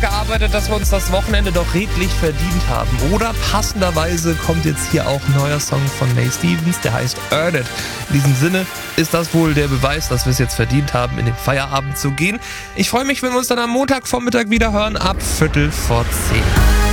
gearbeitet, dass wir uns das Wochenende doch redlich verdient haben. Oder passenderweise kommt jetzt hier auch ein neuer Song von May Stevens, der heißt Earn It. In diesem Sinne ist das wohl der Beweis, dass wir es jetzt verdient haben, in den Feierabend zu gehen. Ich freue mich, wenn wir uns dann am Montagvormittag wieder hören, ab 10:15.